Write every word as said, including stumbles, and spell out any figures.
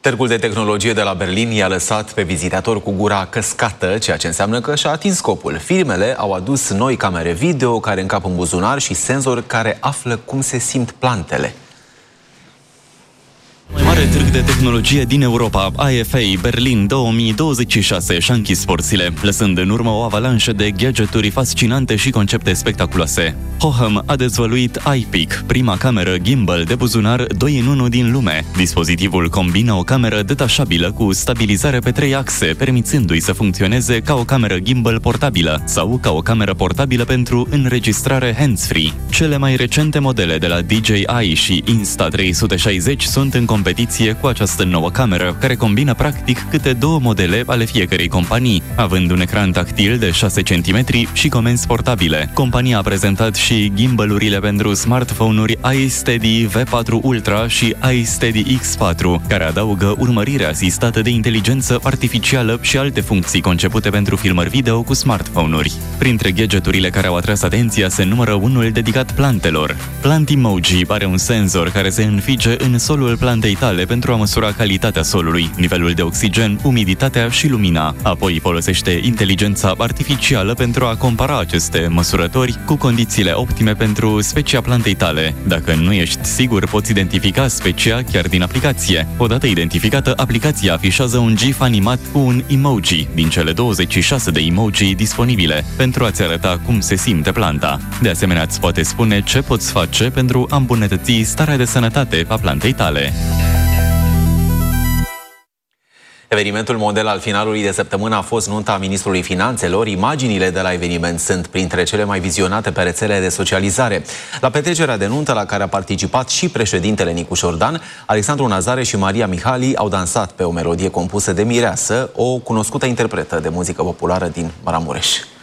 Târgul de tehnologie de la Berlin i-a lăsat pe vizitator cu gura căscată, ceea ce înseamnă că și-a atins scopul. Firmele au adus noi camere video care încap în buzunar și senzori care află cum se simt plantele. Mai mare târg de tehnologie din Europa, I F A Berlin două mii douăzeci și șase, și-a închis porțile, lăsând în urmă o avalanșă de gadgeturi fascinante și concepte spectaculoase. Hohem a dezvăluit iPic, prima cameră gimbal de buzunar doi în unu din lume. Dispozitivul combină o cameră detașabilă cu stabilizare pe trei axe, permițându-i să funcționeze ca o cameră gimbal portabilă sau ca o cameră portabilă pentru înregistrare hands-free. Cele mai recente modele de la D J I și Insta trei sute șaizeci sunt în competiție cu această nouă cameră, care combină practic câte două modele ale fiecărei companii, având un ecran tactil de șase centimetri și comenzi portabile. Compania a prezentat și gimbalurile pentru smartphone-uri iSteady V patru Ultra și iSteady X patru, care adaugă urmărire asistată de inteligență artificială și alte funcții concepute pentru filmări video cu smartphone-uri. Printre gadgeturile care au atras atenția se numără unul dedicat plantelor. Plantimoji are un senzor care se înfice în solul plantei tale pentru a măsura calitatea solului, nivelul de oxigen, umiditatea și lumina. Apoi folosește inteligența artificială pentru a compara aceste măsurători cu condițiile optime pentru specia plantei tale. Dacă nu ești sigur, poți identifica specia chiar din aplicație. Odată identificată, aplicația afișează un gif animat cu un emoji din cele douăzeci și șase de emoji disponibile pentru a-ți arăta cum se simte planta. De asemenea, îți poate spune ce poți face pentru a îmbunătăți starea de sănătate a plantei tale. Evenimentul model al finalului de săptămână a fost nunta ministrului finanțelor. Imaginile de la eveniment sunt printre cele mai vizionate pe rețelele de socializare. La petrecerea de nuntă, la care a participat și președintele Nicu Șordan, Alexandru Nazare și Maria Mihali au dansat pe o melodie compusă de mireasă, o cunoscută interpretă de muzică populară din Maramureș.